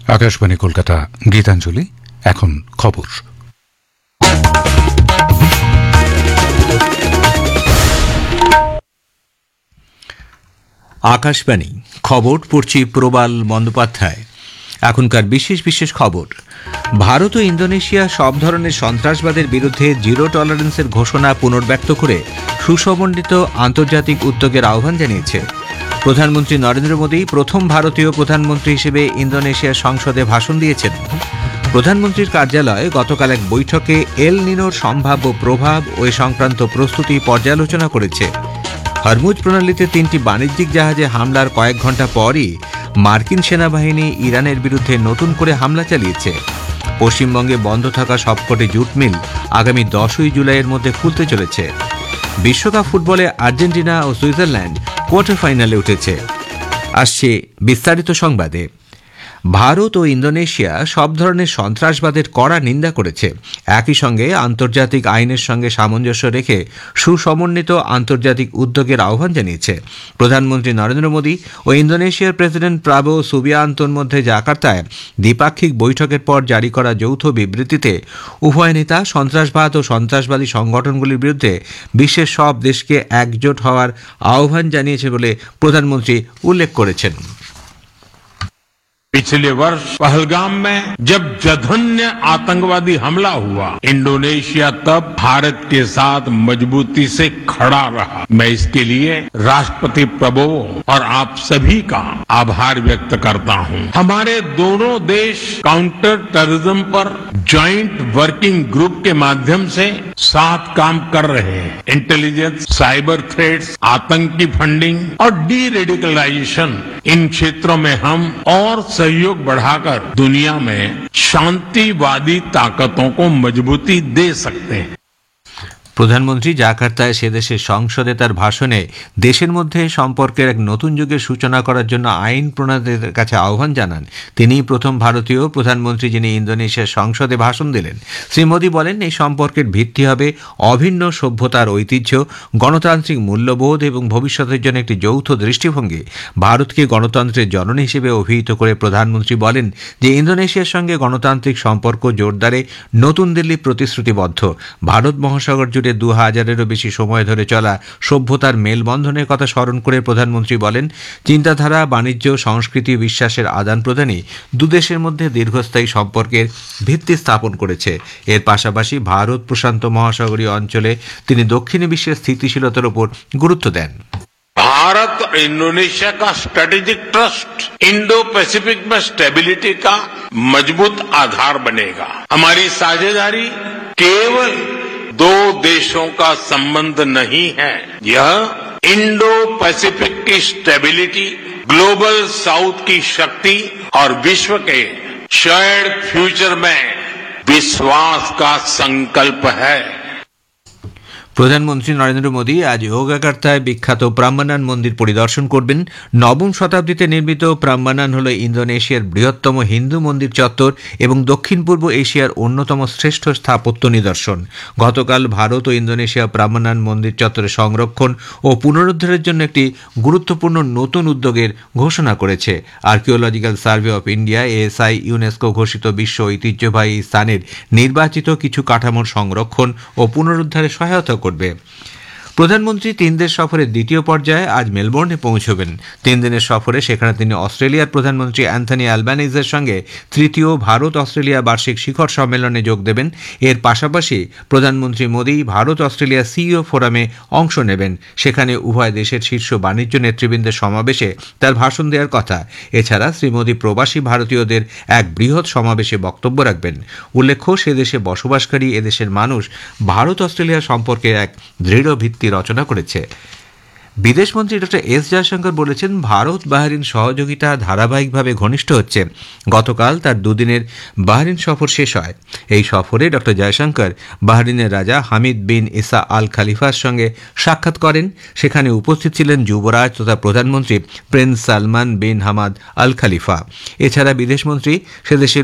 আকাশবাণী কলকাতা, গীতাঞ্জলি। এখন খবর। আকাশবাণী খবর পড়ছি প্রবাল বন্দ্যোপাধ্যায়। এখনকার বিশেষ বিশেষ খবর। ভারত ও ইন্দোনেশিয়া সব ধরনের সন্ত্রাসবাদের বিরুদ্ধে জিরো টলারেন্সের ঘোষণা পুনর্ব্যক্ত করে সুসমন্বিত আন্তর্জাতিক উদ্যোগের আহ্বান জানিয়েছে। প্রধানমন্ত্রী নরেন্দ্র মোদী প্রথম ভারতীয় প্রধানমন্ত্রী হিসেবে ইন্দোনেশিয়ার সংসদে ভাষণ দিয়েছেন। প্রধানমন্ত্রীর কার্যালয়ে গতকাল এক বৈঠকে এল নিনোর সম্ভাব্য প্রভাব ও এ সংক্রান্ত প্রস্তুতি পর্যালোচনা করেছে। হরমুজ প্রণালীতে 3টি বাণিজ্যিক জাহাজে হামলার কয়েক ঘণ্টা পরই মার্কিন সেনাবাহিনী ইরানের বিরুদ্ধে নতুন করে হামলা চালিয়েছে। পশ্চিমবঙ্গে বন্ধ থাকা সবকটি জুট মিল আগামী 10ই জুলাইয়ের মধ্যে খুলতে চলেছে। বিশ্বকাপ ফুটবলে আর্জেন্টিনা ও সুইজারল্যান্ড কোয়ার্টার ফাইনালে উঠেছে। আসছে বিস্তারিত সংবাদে। ভারত ও ইন্দোনেশিয়া সব ধরনের সন্ত্রাসবাদের কড়া নিন্দা করেছে। একই সঙ্গে আন্তর্জাতিক আইনের সঙ্গে সামঞ্জস্য রেখে সুসমন্বিত আন্তর্জাতিক উদ্যোগের আহ্বান জানিয়েছে। প্রধানমন্ত্রী নরেন্দ্র মোদী ও ইন্দোনেশিয়ার প্রেসিডেন্ট প্রাবোও সুবিয়ান্তোর মধ্যে জাকার্তায় দ্বিপাক্ষিক বৈঠকের পর জারি করা যৌথ বিবৃতিতে উভয় নেতা সন্ত্রাসবাদ ও সন্ত্রাসবাদী সংগঠনগুলির বিরুদ্ধে বিশ্বের সব দেশকে একজোট হওয়ার আহ্বান জানিয়েছে বলে প্রধানমন্ত্রী উল্লেখ করেছেন। पिछले वर्ष पहलगाम में जब जघन्य आतंकवादी हमला हुआ, इंडोनेशिया तब भारत के साथ मजबूती से खड़ा रहा। मैं इसके लिए राष्ट्रपति प्रबोवो और आप सभी का आभार व्यक्त करता हूं। हमारे दोनों देश काउंटर टेररिज्म पर ज्वाइंट वर्किंग ग्रुप के माध्यम से साथ काम कर रहे हैं। इंटेलिजेंस, साइबर थ्रेट्स, आतंकी फंडिंग और डी रेडिकलाइजेशन, इन क्षेत्रों में हम और सहयोग बढ़ाकर दुनिया में शांतिवादी ताकतों को मजबूती दे सकते हैं। প্রধানমন্ত্রী জাকার্তায় সে দেশের সংসদে তার ভাষণে দেশের মধ্যে সম্পর্কের এক নতুন যুগের সূচনা করার জন্য আইন প্রণেতাদের কাছে আহ্বান জানান। তিনি প্রথম ভারতীয় প্রধানমন্ত্রী যিনি ইন্দোনেশিয়ার সংসদে ভাষণ দিলেন। শ্রী মোদী বলেন, এই সম্পর্কের ভিত্তি হবে অভিন্ন সভ্যতার ঐতিহ্য, গণতান্ত্রিক মূল্যবোধ এবং ভবিষ্যতের জন্য একটি যৌথ দৃষ্টিভঙ্গি। ভারতকে গণতন্ত্রের জননী হিসেবে অভিহিত করে প্রধানমন্ত্রী বলেন যে ইন্দোনেশিয়ার সঙ্গে গণতান্ত্রিক সম্পর্ক জোরদারে নতুন দিল্লি প্রতিশ্রুতিবদ্ধ। ভারত মহাসাগর জুড়ে 2000-এরও বেশি সময় ধরে চলা সভ্যতার মেলবন্ধনের কথা স্মরণ করে প্রধানমন্ত্রী বলেন, চিন্তাধারা, বাণিজ্য, সংস্কৃতি, বিশ্বাসের আদান প্রদানই দুদেশের মধ্যে দীর্ঘস্থায়ী সম্পর্কের ভিত্তি স্থাপন করেছে। এর পাশাপাশি ভারত প্রশান্ত মহাসাগরীয় অঞ্চলে তিনি দক্ষিণ বিশ্বের স্থিতিশীলতার উপর গুরুত্ব দেন। भारत और इंडोनेशिया का स्ट्रेटेजिक ट्रस्ट इंडो पैसिफिक में स्टेबिलिटी का मजबूत आधार बनेगा। हमारी साझेदारी केवल दो देशों का संबंध नहीं है, यह इंडो पैसिफिक की स्टेबिलिटी, ग्लोबल साउथ की शक्ति और विश्व के शेयर्ड फ्यूचर में विश्वास का संकल्प है। প্রধানমন্ত্রী নরেন্দ্র মোদী আজ ইয়োগাকার্তায় বিখ্যাত প্রাম্বানান মন্দির পরিদর্শন করবেন। নবম শতাব্দীতে নির্মিত প্রাম্বানান হল ইন্দোনেশিয়ার বৃহত্তম হিন্দু মন্দির চত্বর এবং দক্ষিণ পূর্ব এশিয়ার অন্যতম শ্রেষ্ঠ স্থাপত্য নিদর্শন। গতকাল ভারত ও ইন্দোনেশিয়া প্রাম্বানান মন্দির চত্বরের সংরক্ষণ ও পুনরুদ্ধারের জন্য একটি গুরুত্বপূর্ণ নতুন উদ্যোগের ঘোষণা করেছে। Archaeological survey of India ASI UNESCO ঘোষিত বিশ্ব ঐতিহ্যবাহী স্থানের নির্বাচিত কিছু কাঠামোর সংরক্ষণ ও পুনরুদ্ধারে সহায়তা করবে। প্রধানমন্ত্রী 3 দেশ সফরের দ্বিতীয় পর্যায়ে আজ মেলবোর্নে পৌঁছবেন। 3 দিনের সফরে সেখানে তিনি অস্ট্রেলিয়ার প্রধানমন্ত্রী অ্যান্থনি অ্যালবানিজের সঙ্গে তৃতীয় ভারত অস্ট্রেলিয়া বার্ষিক শিখর সম্মেলনে যোগ দেবেন। এর পাশাপাশি প্রধানমন্ত্রী মোদী ভারত অস্ট্রেলিয়া CEO ফোরামে অংশ নেবেন। সেখানে উভয় দেশের শীর্ষ বাণিজ্য নেতৃবৃন্দের সমাবেশে তার ভাষণ দেওয়ার কথা। এছাড়া শ্রী মোদী প্রবাসী ভারতীয়দের এক বৃহৎ সমাবেশে বক্তব্য রাখবেন। উল্লেখ্য, সে দেশে বসবাসকারী এদেশের মানুষ ভারত অস্ট্রেলিয়া সম্পর্কে এক দৃঢ় ভিত্তি রচনা করেছে। বিদেশমন্ত্রী ডক্টর এস জয়শঙ্কর বলেছেন, ভারত বাহরিন সহযোগিতা ধারাবাহিকভাবে ঘনিষ্ঠ হচ্ছে। গতকাল তার দুদিনের বাহরিন সফর শেষ হয়। এই সফরে ডক্টর জয়শঙ্কর বাহরিনের রাজা হামিদ বিন ইসা আল খালিফার সঙ্গে সাক্ষাৎ করেন। সেখানে উপস্থিত ছিলেন যুবরাজ তথা প্রধানমন্ত্রী Prince Salman bin Hamad Al খালিফা। এছাড়া বিদেশমন্ত্রী সে দেশের